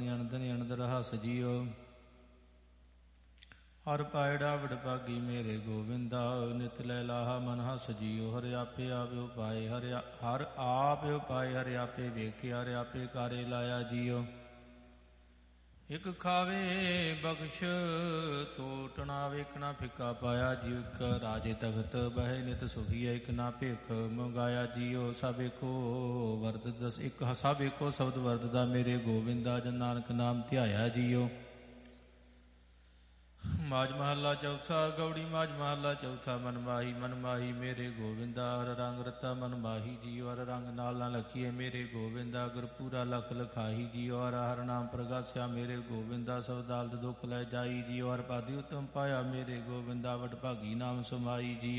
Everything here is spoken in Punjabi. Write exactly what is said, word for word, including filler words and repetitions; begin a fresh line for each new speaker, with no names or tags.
ਵਰਤਨੀ ਅਨੰਦਨ ਅਨੰਦ ਰਹਸ ਜੀਓ। ਹਰ ਪਾਇੜਾ ਵਡਭਾਗੀ ਮੇਰੇ ਗੋਵਿੰਦਾ, ਨਿਤ ਲੈ ਲਾਹਾ ਮਨ ਹਸ ਜੀਓ। ਹਰਿ ਆਪੇ ਆਪ ਉਪਾਏ ਹਰਿ ਹਰ ਆਪ ਉਪਾਏ, ਹਰਿ ਆਪੇ ਵੇਖਿਆ ਹਰਿ ਆਪੇ ਕਾਰੇ ਲਾਇਆ ਜੀਓ। ਇਕ ਖਾਵੇ ਬਖਸ਼ ਤੋਟ ਨਾ ਵੇਖਣਾ ਫਿੱਕਾ ਪਾਇਆ ਜੀਓ। ਇਕ ਰਾਜੇ ਤਖਤ ਬਹਿ ਨਿਤ ਸੁਖੀਆ, ਇਕ ਨਾ ਭਿਖ ਮੰਗਾਇਆ ਜੀਓ। ਸਭ ਏਕੋ ਵਰਦ ਦਸ ਇੱਕ ਸਭ ਏਕੋ ਸ਼ਬਦ ਵਰਤਦਾ ਮੇਰੇ ਗੋਵਿੰਦਾ, ਜਨ ਨਾਨਕ ਨਾਮ ਧਿਆਇਆ ਜੀਓ। ਮਾਝ ਮਹੱਲਾ ਚੌਥਾ। ਗੌੜੀ ਮਾਝ ਮਹੱਲਾ ਚੌਥਾ। ਮਨ ਮਾਹੀ ਮਨ ਮਾਹੀ ਮੇਰੇ ਗੋਵਿੰਦਾ, ਹਰ ਰੰਗ ਰਤਾ ਮਨ ਮਾਹੀ ਜੀਓ। ਹਰ ਰੰਗ ਨਾਲ ਨਾ ਲਖੀਏ ਮੇਰੇ ਗੋਵਿੰਦਾ, ਗੁਰਪੂਰਾ ਲਖ ਲਖਾਹੀ ਜੀਓ। ਹਰ ਹਰ ਨਾਮ ਪ੍ਰਗਾਸਿਆ ਮੇਰੇ ਗੋਵਿੰਦਾ, ਸਭ ਦਾਲਤ ਦੁੱਖ ਲੈ ਜਾਈ ਜੀਓ। ਹਰ ਪਾਦੀ ਉਤਮ ਪਾਇਆ ਮੇਰੇ ਗੋਵਿੰਦਾ, ਵਡਭਾਗੀ ਨਾਮ ਸਮਾਈ ਜੀਓ।